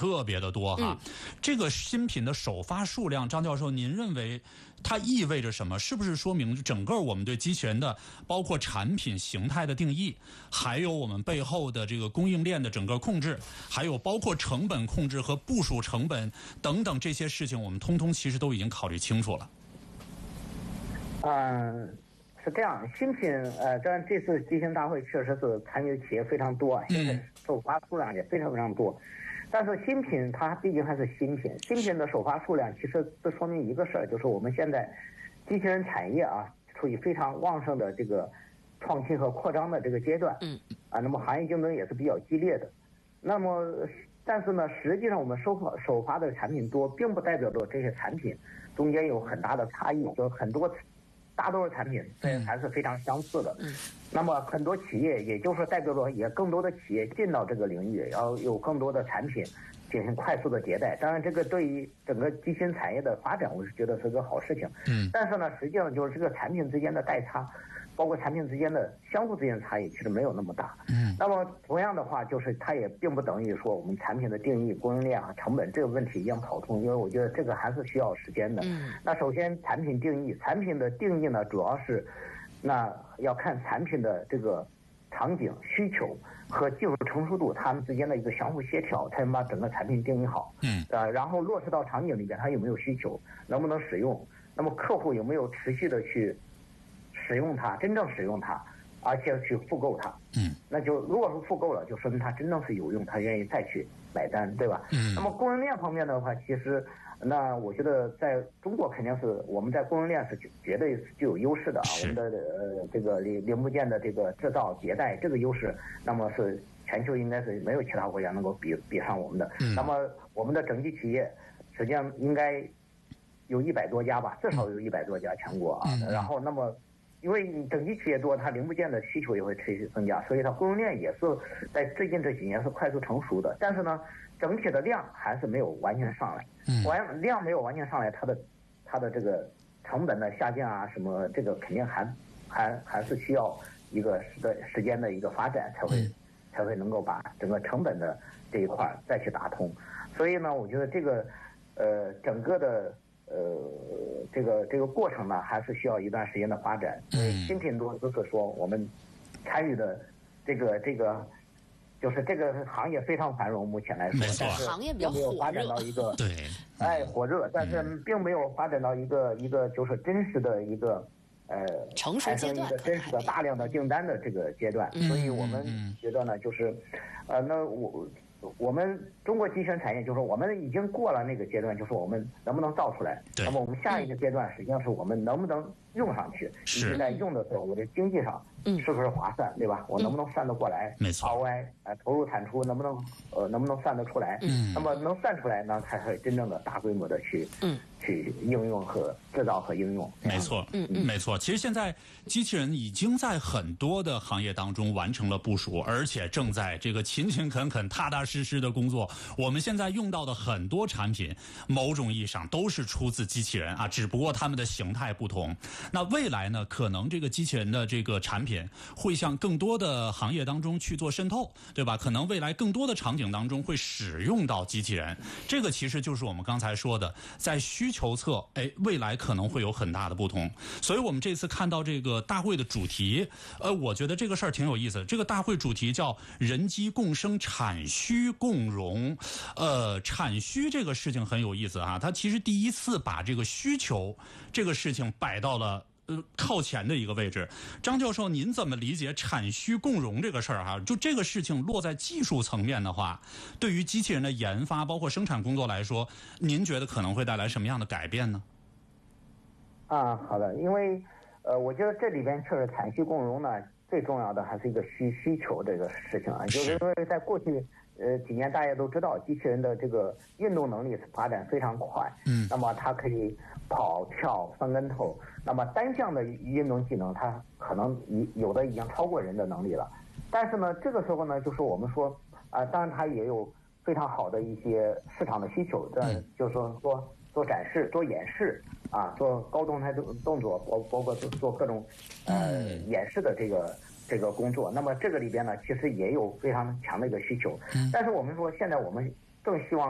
特别的多哈。这个新品的首发数量，张教授，您认为它意味着什么？是不是说明整个我们对机器人的包括产品形态的定义，还有我们背后的这个供应链的整个控制，还有包括成本控制和部署成本等等这些事情，我们通通其实都已经考虑清楚了？ 是这样，新品当然这次机器人大会确实是参与企业非常多，现在首发数量也非常非常多。但是新品它毕竟还是新品，新品的首发数量其实这说明一个事儿，就是我们现在机器人产业处于非常旺盛的这个创新和扩张的这个阶段。那么行业竞争也是比较激烈的。那么但是呢，实际上我们首发的产品多，并不代表着这些产品中间有很大的差异，就是很多大多数产品还是非常相似的。那么很多企业，也就是代表着也更多的企业进到这个领域，要有更多的产品进行快速的迭代。当然，这个对于整个机器人产业的发展，我是觉得是个好事情。但是呢，实际上就是这个产品之间的代差，包括产品之间的相互之间的差异，其实没有那么大。那么同样的话，就是它也并不等于说我们产品的定义、供应链和成本这个问题一样跑通，因为我觉得这个还是需要时间的。那首先产品定义，产品的定义呢，主要是要看产品的这个场景需求和技术成熟度，它们之间的一个相互协调，才能把整个产品定义好。然后落实到场景里边，它有没有需求，能不能使用，那么客户有没有持续的去使用它，真正使用它，而且去复购它。那就如果说复购了，就说明它真正是有用，它愿意再去买单，对吧？那么供应链方面的话，其实那我觉得在中国肯定是我们在供应链是绝对具有优势的。我们的这个零部件的这个制造迭代这个优势，那么是全球应该是没有其他国家能够比上我们的。那么我们的整机企业实际上应该有100多家吧，至少有100多家全国然后那么因为你整机企业多，它零部件的需求也会持续增加，所以它供应链也是在最近这几年是快速成熟的。但是呢，整体的量还是没有完全上来。量没有完全上来，它的这个成本的下降什么，这个肯定还是需要一个时间的一个发展，才会能够把整个成本的这一块再去打通。所以呢，我觉得这个整个的这个过程呢，还是需要一段时间的发展。新品多就是说我们参与的这个就是这个行业非常繁荣，目前来说，但是行业比较没有发展到一个火热，但是并没有发展到一个就是真实的一个成熟阶段， 一个真实的大量的订单的这个阶段。所以我们觉得呢，就是那我们中国机器人产业，就是我们已经过了那个阶段，就是我们能不能造出来。那么我们下一个阶段，实际上是我们能不能用上去，以及在用的时候，我的经济上是不是划算，对吧？我能不能算得过来？ 没错 ，ROI 投入产出能不能算得出来？那么能算出来呢，才会真正的大规模的去应用和制造和应用。 没错，没错。其实现在机器人已经在很多的行业当中完成了部署，而且正在这个勤勤恳恳、踏踏实实的工作。我们现在用到的很多产品，某种意义上都是出自机器人只不过它们的形态不同。那未来呢，可能这个机器人的这个产品会向更多的行业当中去做渗透，对吧？可能未来更多的场景当中会使用到机器人。这个其实就是我们刚才说的，在需求侧，未来可能会有很大的不同。所以我们这次看到这个大会的主题，我觉得这个事儿挺有意思的。这个大会主题叫人机共生，产需共融。产需这个事情很有意思它其实第一次把这个需求这个事情摆到了靠前的一个位置。张教授，您怎么理解产需共融这个事儿就这个事情落在技术层面的话，对于机器人的研发包括生产工作来说，您觉得可能会带来什么样的改变呢？ 好的，因为我觉得这里边确实产需共融呢，最重要的还是一个需求这个事情就是因为在过去几年大家都知道，机器人的这个运动能力发展非常快，那么它可以跑、跳、翻跟头，那么单项的运动技能，它可能有的已经超过人的能力了。但是呢，这个时候呢，就是我们说当然它也有非常好的一些市场的需求，就是说做展示、做演示做高动态动作，包括做各种演示的这个工作。那么这个里边呢，其实也有非常强的一个需求。但是我们说，现在我们更希望